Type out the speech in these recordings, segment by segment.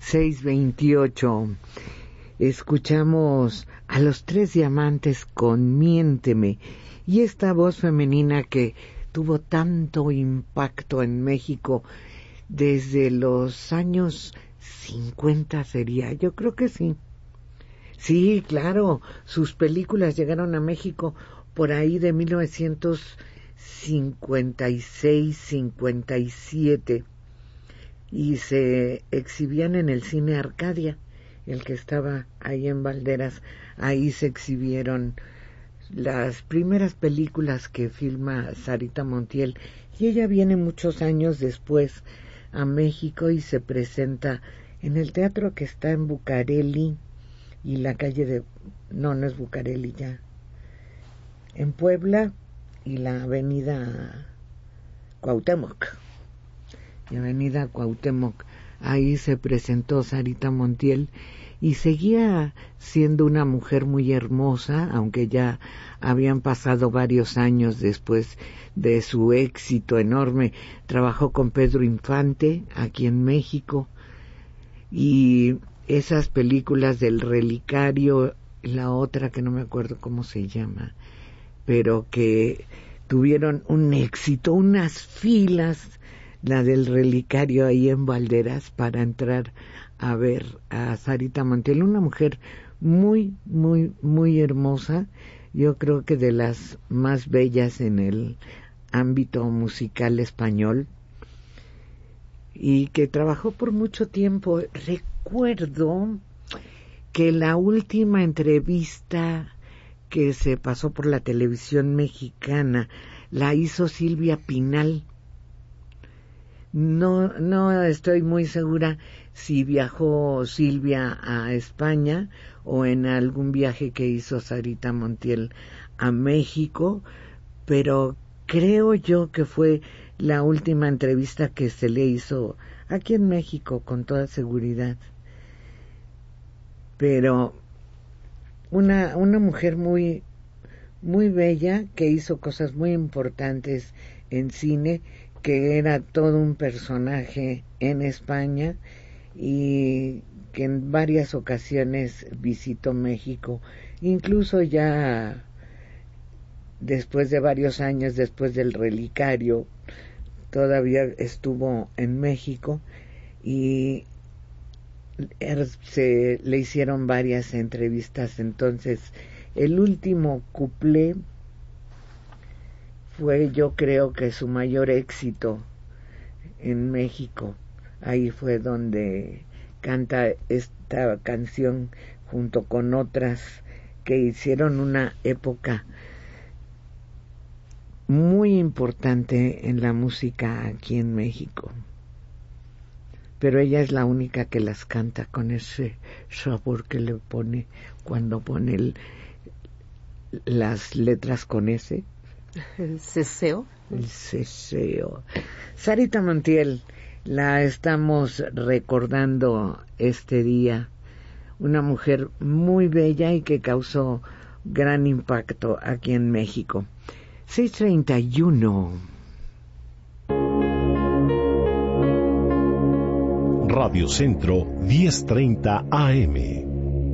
6:28. Escuchamos a Los Tres Diamantes con Miénteme, y esta voz femenina que tuvo tanto impacto en México desde los años 50 sería, yo creo que sí. Sí, claro, sus películas llegaron a México por ahí de 1956, 57, y se exhibían en el Cine Arcadia, el que estaba ahí en Valderas. Ahí se exhibieron las primeras películas que filma Sarita Montiel, y ella viene muchos años después a México y se presenta en el teatro que está en Bucareli y la calle de... no es Bucareli ya, en Puebla y la avenida Cuauhtémoc. Y avenida Cuauhtémoc, ahí se presentó Sarita Montiel y seguía siendo una mujer muy hermosa, aunque ya habían pasado varios años después de su éxito enorme. Trabajó con Pedro Infante aquí en México, y esas películas del Relicario, la otra que no me acuerdo cómo se llama, pero que tuvieron un éxito, unas filas, la del Relicario ahí en Valderas, para entrar a ver a Sarita Montiel, una mujer muy, muy, muy hermosa, yo creo que de las más bellas en el ámbito musical español, y que trabajó por mucho tiempo. Recuerdo que la última entrevista que se pasó por la televisión mexicana la hizo Silvia Pinal. No estoy muy segura si viajó Silvia a España o en algún viaje que hizo Sarita Montiel a México, pero creo yo que fue la última entrevista que se le hizo aquí en México, con toda seguridad. Pero una mujer muy, muy bella, que hizo cosas muy importantes en cine, que era todo un personaje en España, y que en varias ocasiones visitó México, incluso ya después de varios años, después del Relicario, todavía estuvo en México, y le hicieron varias entrevistas. Entonces, el último cuplé fue, yo creo que su mayor éxito en México. Ahí fue donde canta esta canción junto con otras que hicieron una época muy importante en la música aquí en México. Pero ella es la única que las canta con ese sabor que le pone cuando pone las letras con S. El ceseo. El ceseo. Sarita Montiel, la estamos recordando este día. Una mujer muy bella y que causó gran impacto aquí en México. 6:31. Radio Centro 10:30 AM.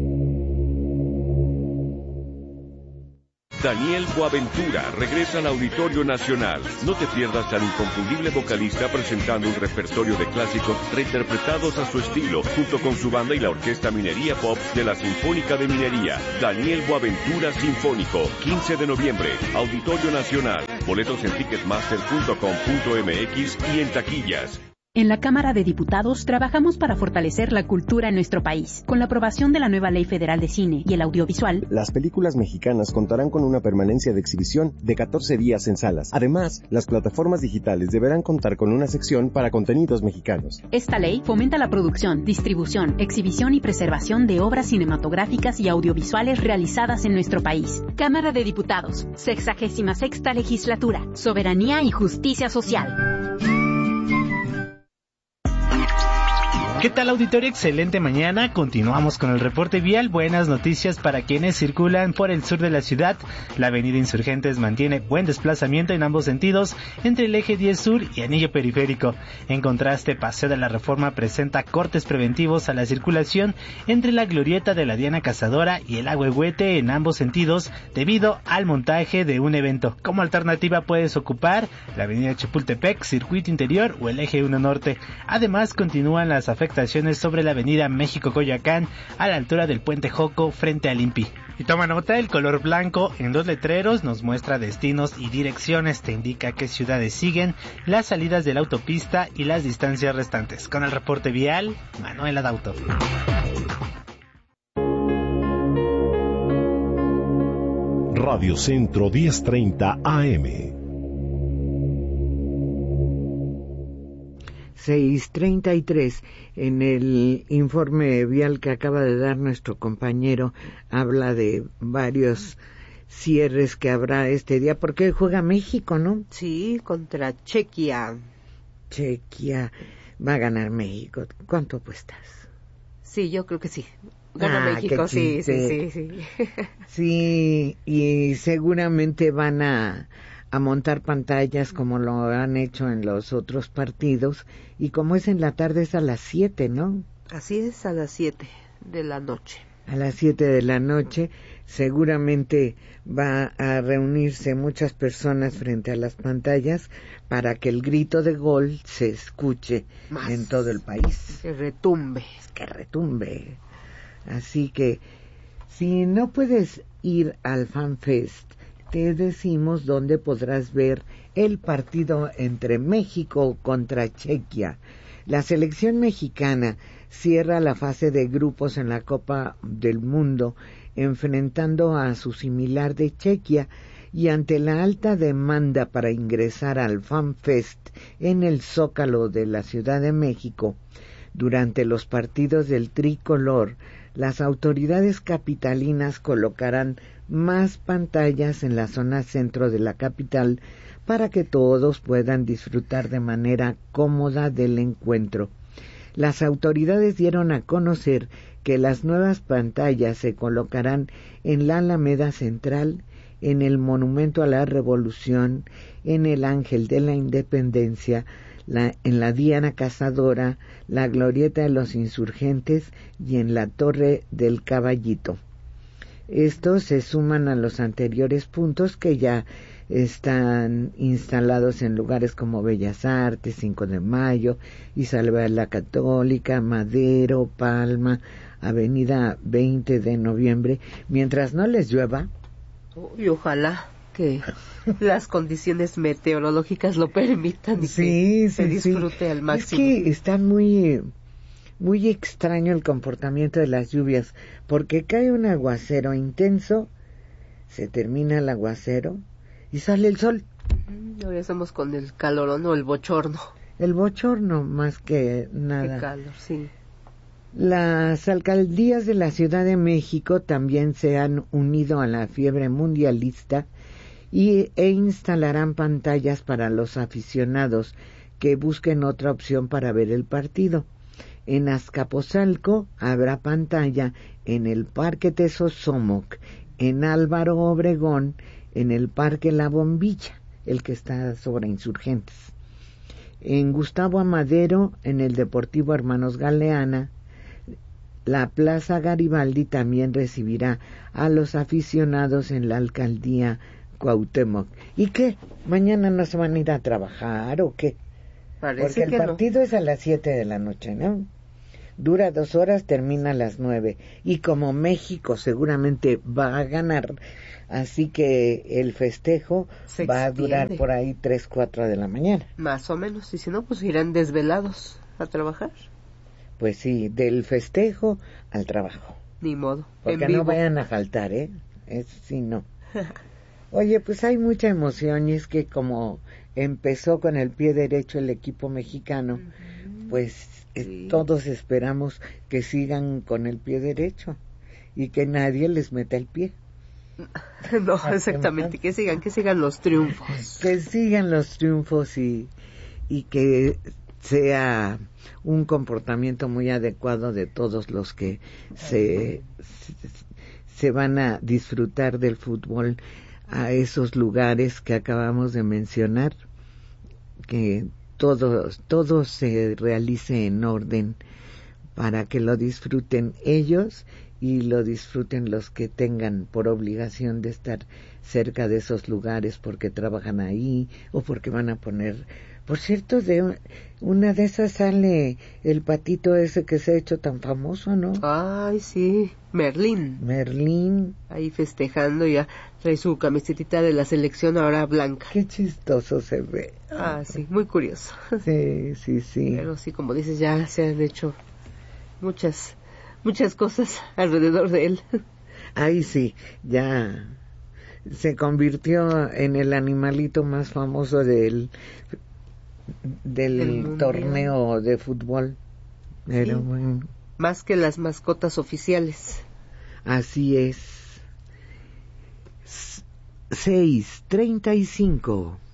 Daniel Boaventura regresa al Auditorio Nacional. No te pierdas al inconfundible vocalista presentando un repertorio de clásicos reinterpretados a su estilo, junto con su banda y la Orquesta Minería Pop de la Sinfónica de Minería. Daniel Boaventura Sinfónico, 15 de noviembre, Auditorio Nacional. Boletos en ticketmaster.com.mx y en taquillas. En la Cámara de Diputados trabajamos para fortalecer la cultura en nuestro país. Con la aprobación de la nueva Ley Federal de Cine y el Audiovisual, las películas mexicanas contarán con una permanencia de exhibición de 14 días en salas. Además, las plataformas digitales deberán contar con una sección para contenidos mexicanos. Esta ley fomenta la producción, distribución, exhibición y preservación de obras cinematográficas y audiovisuales realizadas en nuestro país. Cámara de Diputados, 66ª Legislatura, Soberanía y Justicia Social. ¿Qué tal, auditorio? Excelente mañana. Continuamos con el reporte vial. Buenas noticias para quienes circulan por el sur de la ciudad. La avenida Insurgentes mantiene buen desplazamiento en ambos sentidos entre el eje 10 sur y anillo periférico. En contraste, Paseo de la Reforma presenta cortes preventivos a la circulación entre la glorieta de la Diana Cazadora y el Ahuehuete en ambos sentidos debido al montaje de un evento. Como alternativa puedes ocupar la avenida Chapultepec, Circuito Interior o el eje 1 Norte. Además, continúan las afectaciones sobre la avenida México-Coyoacán a la altura del Puente Joco frente al INPI. Y toma nota, el color blanco en 2 letreros nos muestra destinos y direcciones, te indica qué ciudades siguen, las salidas de la autopista y las distancias restantes. Con el reporte vial, Manuel Adauto. Radio Centro 1030 AM. 6:33, en el informe vial que acaba de dar nuestro compañero, habla de varios cierres que habrá este día, porque hoy juega México, ¿no? Sí, contra Chequia. Chequia, va a ganar México. ¿Cuánto apuestas? Sí, yo creo que sí. Gana México, sí. Sí, y seguramente van a montar pantallas como lo han hecho en los otros partidos, y como es en la tarde es a las 7, ¿no? Así es, a las 7 de la noche. A las 7 de la noche seguramente va a reunirse muchas personas frente a las pantallas para que el grito de gol se escuche más en todo el país. Que retumbe. Que retumbe. Así que si no puedes ir al FanFest, te decimos dónde podrás ver el partido entre México contra Chequia. La selección mexicana cierra la fase de grupos en la Copa del Mundo enfrentando a su similar de Chequia, y ante la alta demanda para ingresar al FanFest en el Zócalo de la Ciudad de México, durante los partidos del tricolor, las autoridades capitalinas colocarán más pantallas en la zona centro de la capital para que todos puedan disfrutar de manera cómoda del encuentro. Las autoridades dieron a conocer que las nuevas pantallas se colocarán en la Alameda Central, en el Monumento a la Revolución, en el Ángel de la Independencia, en la Diana Cazadora, la Glorieta de los Insurgentes y en la Torre del Caballito. Estos se suman a los anteriores puntos que ya están instalados en lugares como Bellas Artes, 5 de Mayo, Isabel la Católica, Madero, Palma, Avenida 20 de Noviembre, mientras no les llueva. Y ojalá que las condiciones meteorológicas lo permitan y que se disfrute al máximo. Es que están muy extraño el comportamiento de las lluvias, porque cae un aguacero intenso, se termina el aguacero y sale el sol. Ahora estamos con el calorón o el bochorno. El bochorno más que nada. Qué calor, sí. Las alcaldías de la Ciudad de México también se han unido a la fiebre mundialista e instalarán pantallas para los aficionados que busquen otra opción para ver el partido. En Azcapotzalco habrá pantalla en el Parque Tezosomoc, en Álvaro Obregón, en el Parque La Bombilla, el que está sobre Insurgentes. En Gustavo Amadero, en el Deportivo Hermanos Galeana, la Plaza Garibaldi también recibirá a los aficionados en la Alcaldía Cuauhtémoc. ¿Y qué? ¿Mañana no se van a ir a trabajar o qué? Parece porque el partido es a las 7 de la noche, ¿no? Dura 2 horas, termina a las 9. Y como México seguramente va a ganar, así que el festejo va a durar por ahí 3, 4 de la mañana. Más o menos, y si no, pues irán desvelados a trabajar. Pues sí, del festejo al trabajo. Ni modo. Porque no vayan a faltar, ¿eh? Eso sí, no. Oye, pues hay mucha emoción, y es que como empezó con el pie derecho el equipo mexicano, pues todos esperamos que sigan con el pie derecho y que nadie les meta el pie. No, exactamente, que sigan los triunfos. Que sigan los triunfos y que sea un comportamiento muy adecuado de todos los que se van a disfrutar del fútbol a esos lugares que acabamos de mencionar, que todo se realice en orden para que lo disfruten ellos y lo disfruten los que tengan por obligación de estar cerca de esos lugares porque trabajan ahí o porque van a poner. Por cierto, de una de esas sale el patito ese que se ha hecho tan famoso, ¿no? Ay, sí, Merlín. Ahí festejando, ya trae su camiseta de la selección ahora blanca. Qué chistoso se ve. Ah, sí, muy curioso. Sí. Pero sí, como dices, ya se han hecho muchas cosas alrededor de él. Ahí sí, ya se convirtió en el animalito más famoso del torneo de fútbol. Pero sí, bueno. Más que las mascotas oficiales. Así es. 6:35.